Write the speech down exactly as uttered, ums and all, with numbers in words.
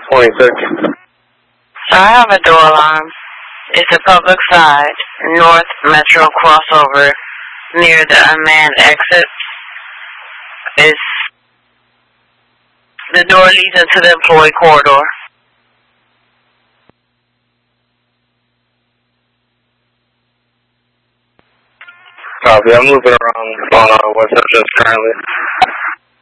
twenty-six. So I have a door alarm. It's a public side, North Metro crossover, near the unmanned exits. It's, the door leads into the employee corridor. Copy. I'm moving around on uh, West Central currently.